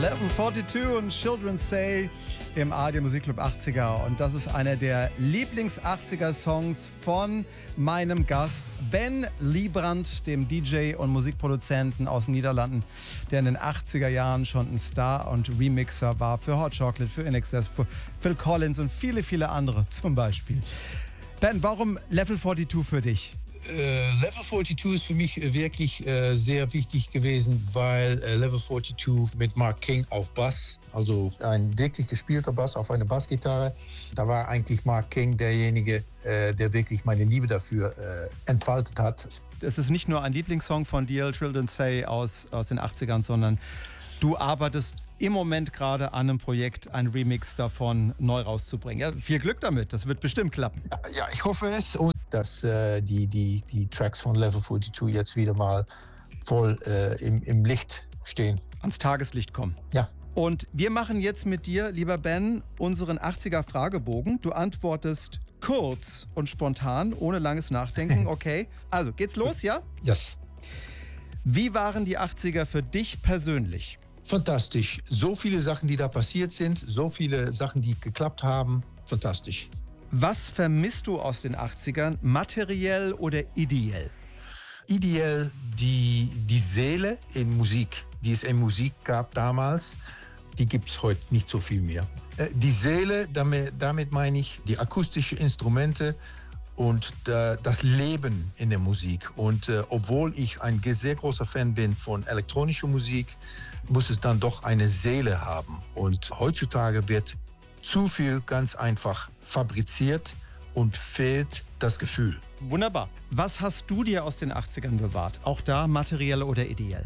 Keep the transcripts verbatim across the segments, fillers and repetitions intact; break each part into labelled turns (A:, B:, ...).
A: Level zweiundvierzig und Children Say im A R D Musikclub achtziger. Und das ist einer der Lieblings-achtziger-Songs von meinem Gast Ben Liebrand, dem D J und Musikproduzenten aus den Niederlanden, der in den achtziger Jahren schon ein Star und Remixer war für Hot Chocolate, für In Excess, für Phil Collins und viele, viele andere zum Beispiel. Ben, warum Level zweiundvierzig für dich?
B: Uh, Level zweiundvierzig ist für mich wirklich uh, sehr wichtig gewesen, weil uh, Level zweiundvierzig mit Mark King auf Bass, also ein wirklich gespielter Bass auf einer Bassgitarre, da war eigentlich Mark King derjenige, uh, der wirklich meine Liebe dafür uh, entfaltet hat.
A: Es ist nicht nur ein Lieblingssong von dir, Children Say aus, aus den achtzigern, sondern du arbeitest im Moment gerade an einem Projekt, ein Remix davon neu rauszubringen. Ja, viel Glück damit, das wird bestimmt klappen.
B: Ja, ja, ich hoffe es. Und dass äh, die, die, die Tracks von Level zweiundvierzig jetzt wieder mal voll äh, im, im Licht stehen.
A: Ans Tageslicht kommen.
B: Ja.
A: Und wir machen jetzt mit dir, lieber Ben, unseren achtziger-Fragebogen. Du antwortest kurz und spontan, ohne langes Nachdenken. Okay, also geht's los, ja?
B: Yes.
A: Wie waren die achtziger für dich persönlich?
B: Fantastisch. So viele Sachen, die da passiert sind, so viele Sachen, die geklappt haben. Fantastisch.
A: Was vermisst du aus den achtzigern, materiell oder ideell?
B: Ideell die, die Seele in Musik, die es in Musik gab damals, die gibt es heute nicht so viel mehr. Die Seele, damit, damit meine ich die akustischen Instrumente und äh, das Leben in der Musik. Und äh, obwohl ich ein sehr großer Fan bin von elektronischer Musik, muss es dann doch eine Seele haben. Und heutzutage wird zu viel ganz einfach fabriziert und fehlt das Gefühl.
A: Wunderbar. Was hast du dir aus den achtzigern bewahrt? Auch da materiell oder ideell?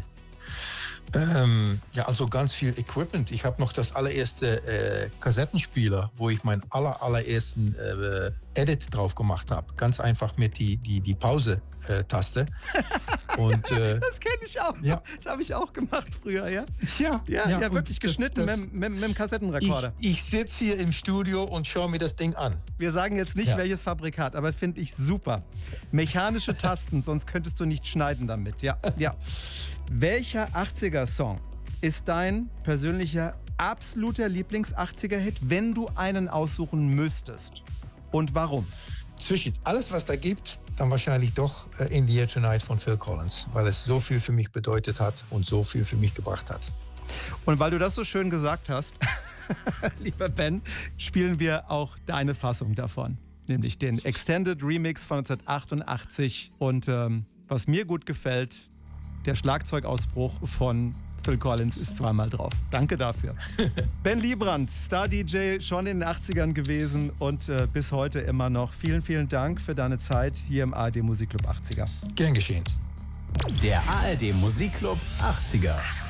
B: Ähm, ja, also ganz viel Equipment. Ich habe noch das allererste äh, Kassettenspieler, wo ich meinen aller, allerersten äh, Edit drauf gemacht habe. Ganz einfach mit die, die, die Pause-Taste. Und, äh,
A: das kenne ich auch.
B: Ja.
A: Das habe ich auch gemacht früher, ja?
B: Ja,
A: ja, ja, ja wirklich
B: das,
A: geschnitten
B: das,
A: mit, mit, mit dem Kassettenrekorder.
B: Ich, ich sitze hier im Studio und schaue mir das Ding an.
A: Wir sagen jetzt nicht,
B: ja.
A: welches Fabrikat, aber finde ich super. Mechanische Tasten, sonst könntest du nicht schneiden damit. Ja, ja. Welcher achtziger-Song ist dein persönlicher absoluter Lieblings-achtziger-Hit, wenn du einen aussuchen müsstest? Und warum?
B: Zwischen alles, was da gibt, dann wahrscheinlich doch äh, In the Air Tonight von Phil Collins, weil es so viel für mich bedeutet hat und so viel für mich gebracht hat.
A: Und weil du das so schön gesagt hast, lieber Ben, spielen wir auch deine Fassung davon, nämlich den Extended Remix von neunzehnhundertachtundachtzig. Und ähm, was mir gut gefällt, der Schlagzeugausbruch von Phil Collins ist zweimal drauf. Danke dafür. Ben Liebrand, Star-D J, schon in den achtzigern gewesen und äh, bis heute immer noch. Vielen, vielen Dank für deine Zeit hier im A R D Musikclub achtziger.
B: Gern geschehen.
C: Der A R D Musikclub achtziger.